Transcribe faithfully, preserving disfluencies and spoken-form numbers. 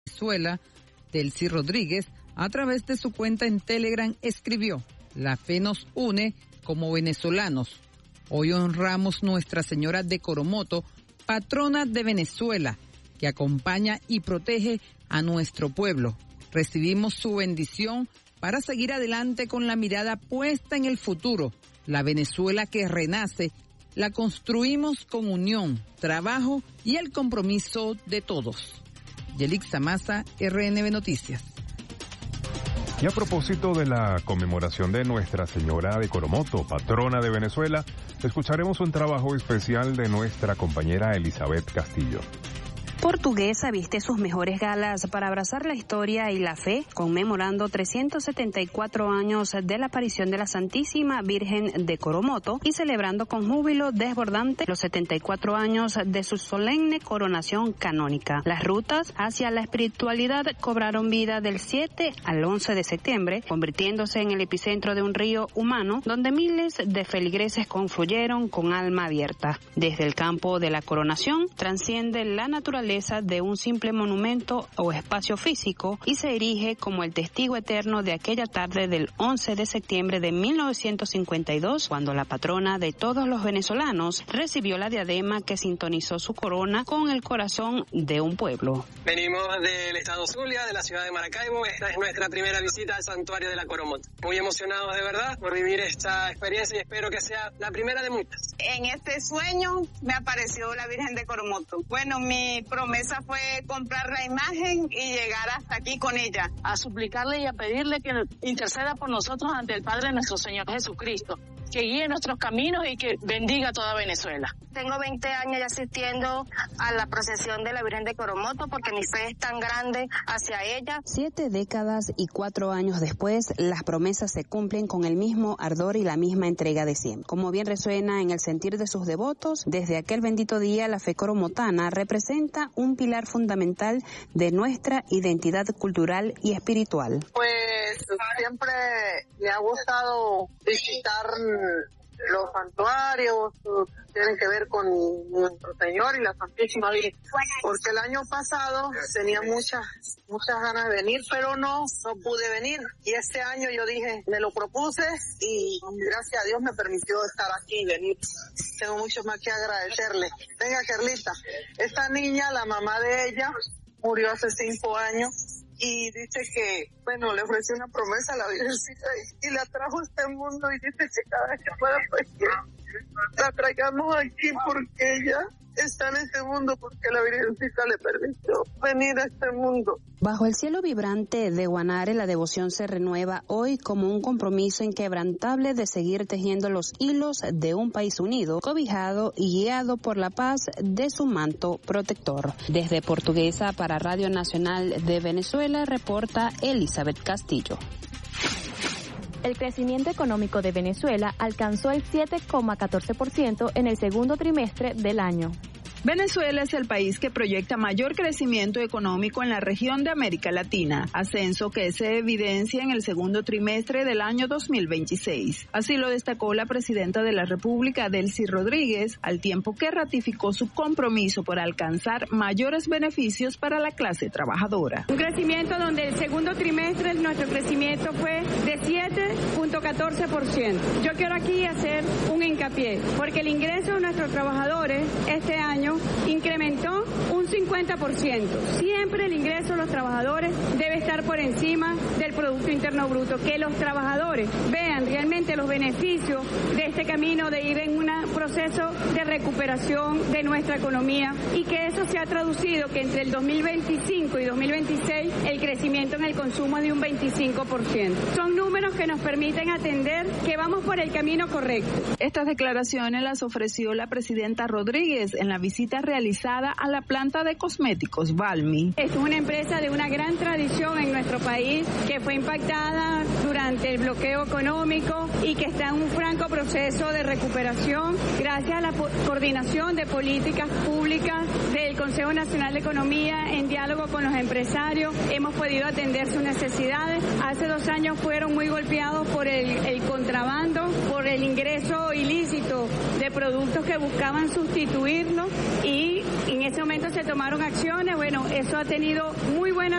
Venezuela, Delcy Rodríguez, a través de su cuenta en Telegram, escribió: la fe nos une como venezolanos. Hoy honramos Nuestra Señora de Coromoto, patrona de Venezuela, que acompaña y protege a nuestro pueblo. Recibimos su bendición para seguir adelante con la mirada puesta en el futuro. La Venezuela que renace la construimos con unión, trabajo y el compromiso de todos. Yelixa Maza, R N B Noticias. Y a propósito de la conmemoración de Nuestra Señora de Coromoto, patrona de Venezuela, escucharemos un trabajo especial de nuestra compañera Elizabeth Castillo. Portuguesa viste sus mejores galas para abrazar la historia y la fe, conmemorando trescientos setenta y cuatro años de la aparición de la Santísima Virgen de Coromoto y celebrando con júbilo desbordante los setenta y cuatro años de su solemne coronación canónica. Las rutas hacia la espiritualidad cobraron vida del siete al once de septiembre, convirtiéndose en el epicentro de un río humano donde miles de feligreses confluyeron con alma abierta. Desde el campo de la coronación transciende la naturaleza de un simple monumento o espacio físico y se erige como el testigo eterno de aquella tarde del once de septiembre de mil novecientos cincuenta y dos, cuando la patrona de todos los venezolanos recibió la diadema que sintonizó su corona con el corazón de un pueblo. Venimos del estado Zulia, de la ciudad de Maracaibo. Esta es nuestra primera visita al santuario de la Coromoto. Muy emocionados de verdad por vivir esta experiencia y espero que sea la primera de muchas. En este sueño me apareció la Virgen de Coromoto. Bueno, mi promesa fue comprar la imagen y llegar hasta aquí con ella. A suplicarle y a pedirle que interceda por nosotros ante el Padre nuestro Señor Jesucristo, que guíe nuestros caminos y que bendiga a toda Venezuela. Tengo veinte años ya asistiendo a la procesión de la Virgen de Coromoto porque mi fe es tan grande hacia ella. Siete décadas y cuatro años después, las promesas se cumplen con el mismo ardor y la misma entrega de siempre. Como bien resuena en el sentir de sus devotos, desde aquel bendito día la fe coromotana representa un pilar fundamental de nuestra identidad cultural y espiritual. Pues siempre me ha gustado visitar los santuarios, tienen que ver con nuestro Señor y la Santísima Virgen, porque el año pasado tenía muchas muchas ganas de venir, pero no, no pude venir, y este año yo dije, me lo propuse y gracias a Dios me permitió estar aquí y venir. Tengo mucho más que agradecerle. Venga, Carlita, esta niña, la mamá de ella, murió hace cinco años. Y dice que, bueno, le ofreció una promesa a la Virgencita y, y la trajo a este mundo y dice que cada vez que pueda, pues que la traigamos aquí porque ella está en este mundo, porque la Virgencita le permitió venir a este mundo. Bajo el cielo vibrante de Guanare, la devoción se renueva hoy como un compromiso inquebrantable de seguir tejiendo los hilos de un país unido, cobijado y guiado por la paz de su manto protector. Desde Portuguesa para Radio Nacional de Venezuela, reporta Elizabeth Castillo. El crecimiento económico de Venezuela alcanzó el siete coma catorce por ciento en el segundo trimestre del año. Venezuela es el país que proyecta mayor crecimiento económico en la región de América Latina, ascenso que se evidencia en el segundo trimestre del año dos mil veintiséis. Así lo destacó la presidenta de la República, Delcy Rodríguez, al tiempo que ratificó su compromiso por alcanzar mayores beneficios para la clase trabajadora. Un crecimiento donde el segundo trimestre nuestro crecimiento fue de siete coma catorce por ciento. Yo quiero aquí hacer un hincapié, porque el ingreso de nuestros trabajadores este año incrementó un cincuenta por ciento. Siempre el ingreso de los trabajadores debe estar por encima del Producto Interno Bruto. Que los trabajadores vean realmente los beneficios de este camino de ir en un proceso de recuperación de nuestra economía y que eso se ha traducido que entre el dos mil veinticinco y dos mil veintiséis el crecimiento en el consumo es de un veinticinco por ciento. Son números que nos permiten atender que vamos por el camino correcto. Estas declaraciones las ofreció la presidenta Rodríguez en la visita realizada a la planta de cosméticos Balmy. Es una empresa de una gran tradición en nuestro país que fue impactada durante el bloqueo económico y que está en un franco proceso de recuperación gracias a la coordinación de políticas públicas del Consejo Nacional de Economía en diálogo con los empresarios. Hemos podido atender sus necesidades. Hace dos años fueron muy golpeados por el, el contrabando, por el ingreso ilícito de productos que buscaban sustituirlo y en ese momento se tomaron acciones. Bueno, eso ha tenido muy buena